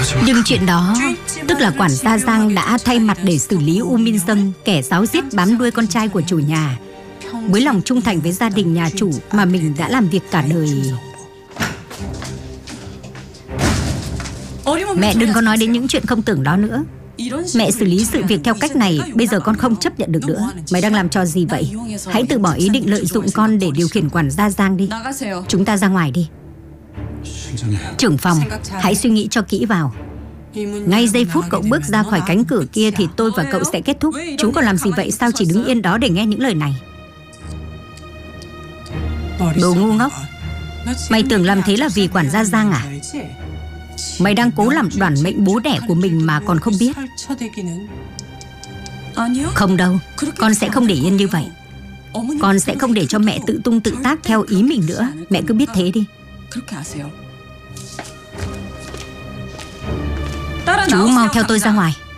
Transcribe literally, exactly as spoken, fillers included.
Nhưng chuyện đó, tức là quản gia Giang đã thay mặt để xử lý U Min Sung, kẻ giáo giết bám đuôi con trai của chủ nhà, với lòng trung thành với gia đình nhà chủ mà mình đã làm việc cả đời. Mẹ đừng có nói đến những chuyện không tưởng đó nữa. Mẹ xử lý sự việc theo cách này, bây giờ con không chấp nhận được nữa. Mày đang làm trò gì vậy? Hãy từ bỏ ý định lợi dụng con để điều khiển quản gia Giang đi. Chúng ta ra ngoài đi. Trưởng phòng, hãy suy nghĩ cho kỹ vào. Ngay giây phút cậu bước ra khỏi cánh cửa kia thì tôi và cậu sẽ kết thúc. Chú còn làm gì vậy? Sao chỉ đứng yên đó để nghe những lời này? Đồ ngu ngốc. Mày tưởng làm thế là vì quản gia Giang à? Mày đang cố làm đoản mệnh bố đẻ của mình mà còn không biết. Không đâu, con sẽ không để yên như vậy. Con sẽ không để cho mẹ tự tung tự tác theo ý mình nữa. Mẹ cứ biết thế đi. Chú mau theo tôi ra ngoài.